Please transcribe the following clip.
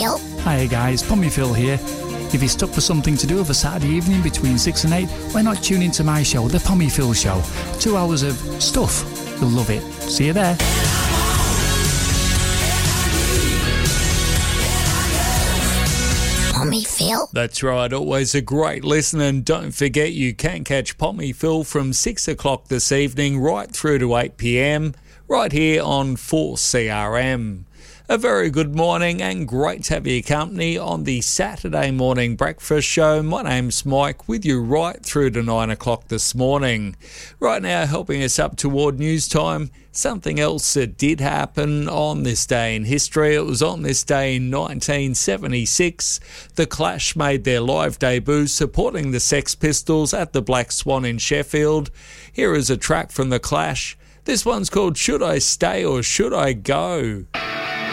Phil. Hiya guys, Pommy Phil here. If you're stuck for something to do of a Saturday evening between 6 and 8, why not tune into my show, The Pommy Phil Show? 2 hours of stuff. You'll love it. See you there. Pommy Phil. That's right, always a great listen, and don't forget you can catch Pommy Phil from 6 o'clock this evening right through to 8 p.m. right here on 4CRM. A very good morning and great to have your company on the Saturday morning breakfast show. My name's Mike, with you right through to 9 o'clock this morning. Right now, helping us up toward news time, something else that did happen on this day in history. It was on this day in 1976. The Clash made their live debut supporting the Sex Pistols at the Black Swan in Sheffield. Here is a track from the Clash. This one's called Should I Stay or Should I Go?